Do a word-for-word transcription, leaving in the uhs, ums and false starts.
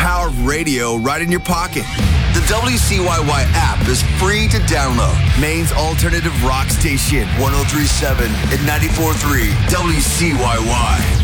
power of radio right in your pocket. The W C Y Y app is free to download. Maine's alternative rock station, one oh three point seven and ninety-four point three W C Y Y.